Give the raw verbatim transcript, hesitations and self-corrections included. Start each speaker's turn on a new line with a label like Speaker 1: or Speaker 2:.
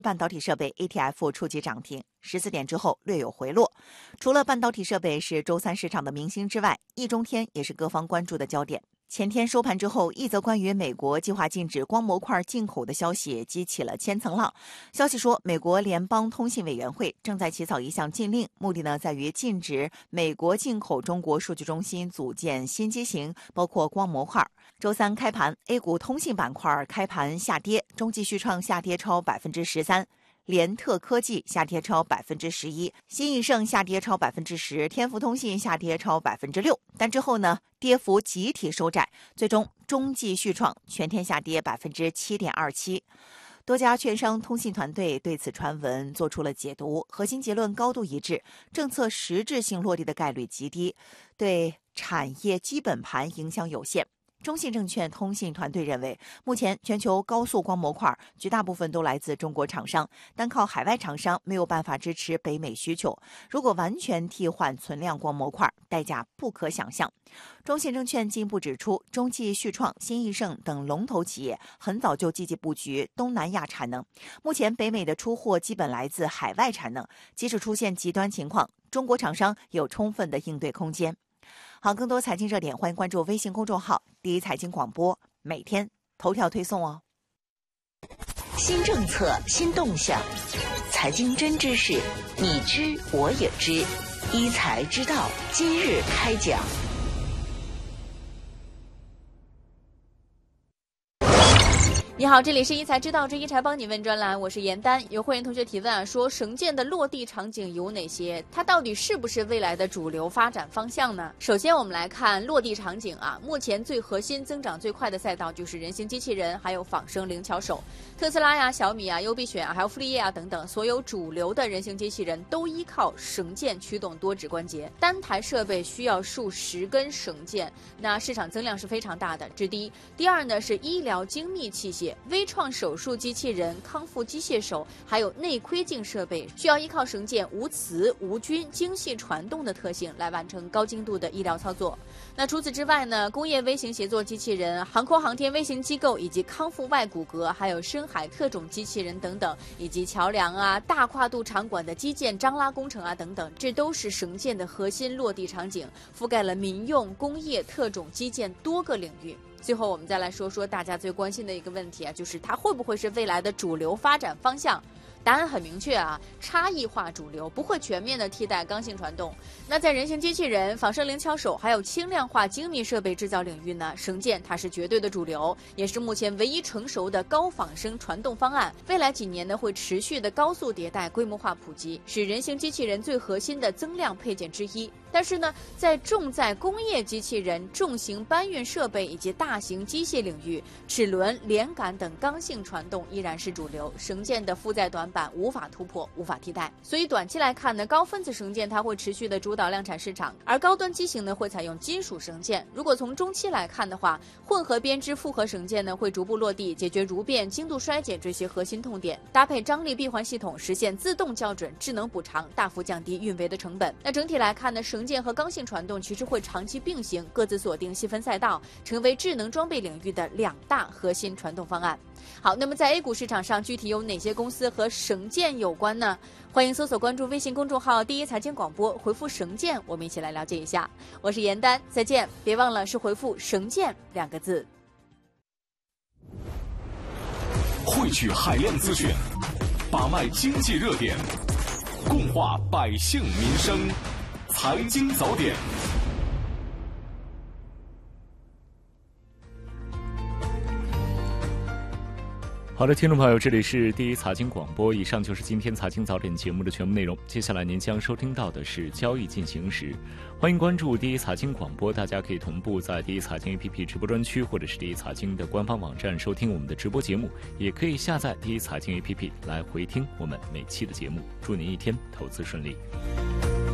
Speaker 1: 半导体设备 A T F 触及涨停，十四点之后略有回落。除了半导体设备是周三市场的明星之外，易中天也是各方关注的焦点。前天收盘之后，一则关于美国计划禁止光模块进口的消息激起了千层浪。消息说，美国联邦通信委员会正在起草一项禁令，目的呢在于禁止美国进口中国数据中心组件新机型，包括光模块。周三开盘 ，A 股通信板块开盘下跌，中继续创下跌超百分之十三。联特科技下跌超百分之十一，新易盛下跌超百分之十，天福通信下跌超百分之六。但之后呢，跌幅集体收窄，最终中继续创全天下跌百分之七点二七。多家券商通信团队对此传闻做出了解读，核心结论高度一致，政策实质性落地的概率极低，对产业基本盘影响有限。中信证券通信团队认为，目前全球高速光模块绝大部分都来自中国厂商，单靠海外厂商没有办法支持北美需求。如果完全替换存量光模块，代价不可想象。中信证券进一步指出，中继续创、新易盛等龙头企业很早就积极布局东南亚产能，目前北美的出货基本来自海外产能，即使出现极端情况，中国厂商有充分的应对空间。好，更多财经热点，欢迎关注微信公众号第一财经广播，每天头条推送哦。
Speaker 2: 新政策，新动向，财经真知识，你知我也知，一财知道今日开讲。
Speaker 3: 你好，这里是一财知道之一财帮你问专栏，我是严丹。有会员同学提问啊，说绳剑的落地场景有哪些？它到底是不是未来的主流发展方向呢？首先我们来看落地场景啊，目前最核心、增长最快的赛道就是人形机器人，还有仿生灵巧手。特斯拉呀、小米啊、优必选啊，还有富力业啊等等，所有主流的人形机器人都依靠绳剑驱动多指关节，单台设备需要数十根绳剑，那市场增量是非常大的。这是第一。第二呢是医疗精密器械。微创手术机器人、康复机械手，还有内窥镜设备，需要依靠绳剑无磁、无菌、精细传动的特性来完成高精度的医疗操作。那除此之外呢，工业微型协作机器人、航空航天微型机构以及康复外骨骼，还有深海特种机器人等等，以及桥梁啊、大跨度场馆的基建张拉工程啊等等，这都是绳剑的核心落地场景，覆盖了民用、工业、特种基建多个领域。最后我们再来说说大家最关心的一个问题啊，就是它会不会是未来的主流发展方向？答案很明确啊，差异化主流，不会全面的替代刚性传动。那在人形机器人、仿生灵巧手还有轻量化精密设备制造领域呢，绳剑它是绝对的主流，也是目前唯一成熟的高仿生传动方案。未来几年呢，会持续的高速迭代、规模化普及，是人形机器人最核心的增量配件之一。但是呢，在重载工业机器人、重型搬运设备以及大型机械领域，齿轮、连杆等刚性传动依然是主流，绳剑的负载短板无法突破，无法替代。所以短期来看呢，高分子绳剑它会持续的主导量产市场，而高端机型呢会采用金属绳剑。如果从中期来看的话，混合编织复合绳剑呢会逐步落地，解决如变、精度衰减这些核心痛点，搭配张力闭环系统，实现自动校准、智能补偿，大幅降低运维的成本。那整体来看呢，绳剑和刚性传动其实会长期并行，各自锁定细分赛道，成为智能装备领域的两大核心传动方案。好，那么在 A 股市场上，具体有哪些公司和绳剑有关呢？欢迎搜索关注微信公众号第一财经广播，回复绳剑，我们一起来了解一下。我是严丹，再见，别忘了是回复绳剑两个字。
Speaker 4: 汇聚海量资讯，把脉经济热点，共话百姓民生，财经早点。
Speaker 5: 好的，听众朋友，这里是第一财经广播，以上就是今天财经早点节目的全部内容。接下来您将收听到的是交易进行时，欢迎关注第一财经广播，大家可以同步在第一财经 A P P 直播专区或者是第一财经的官方网站收听我们的直播节目，也可以下载第一财经 A P P 来回听我们每期的节目。祝您一天投资顺利。